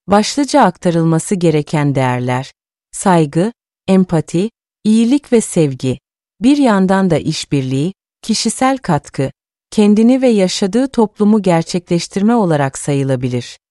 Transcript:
Başlıca aktarılması gereken değerler: saygı, empati, iyilik ve sevgi. Bir yandan da işbirliği, kişisel katkı, kendini ve yaşadığı toplumu gerçekleştirme olarak sayılabilir.